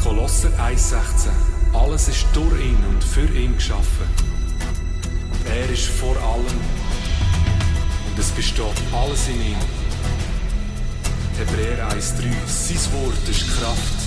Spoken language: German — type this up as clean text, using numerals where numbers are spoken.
Kolosser 1,16. Alles ist durch ihn und für ihn geschaffen. Und er ist vor allem. Und es besteht alles in ihm. Hebräer 1,3. Sein Wort ist Kraft